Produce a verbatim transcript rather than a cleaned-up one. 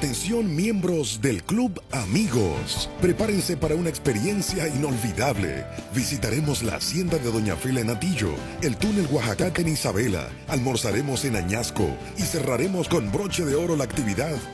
Atención miembros del Club Amigos. Prepárense para una experiencia inolvidable. Visitaremos la hacienda de Doña Fela en Atillo, el túnel Oaxaca en Isabela, almorzaremos en Añasco y cerraremos con broche de oro la actividad